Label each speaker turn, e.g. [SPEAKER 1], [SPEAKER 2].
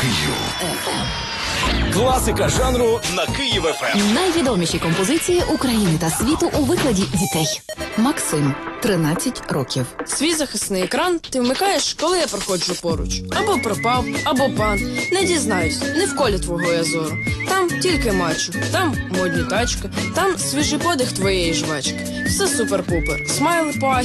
[SPEAKER 1] Київ.
[SPEAKER 2] Класика жанру на Київ ФМ.
[SPEAKER 3] Найвідоміші композиції України та світу у викладі дітей. Максим, 13 років.
[SPEAKER 4] Свій захисний екран ти вмикаєш, коли я проходжу поруч. Або пропав, або пан. Не дізнаюсь, не в колі твого я зору. Там тільки мачу, там модні тачки, там свіжий подих твоєї жвачки. Все супер-пупер, смайли по